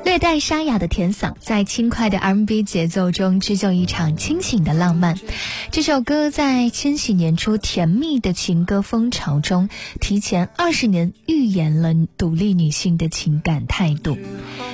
略带沙哑的甜嗓，在轻快的 R&B 节奏中织就一场清醒的浪漫。这首歌在千禧年初甜蜜的情歌风潮中，提前20年预言了独立女性的情感态度。